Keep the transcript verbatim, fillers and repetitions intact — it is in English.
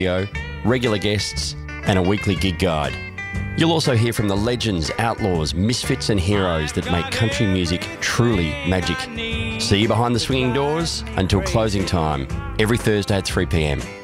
regular guests, and a weekly gig guide. You'll also hear from the legends, outlaws, misfits and heroes that make country music truly magic. See you behind the swinging doors until closing time, every Thursday at three p m.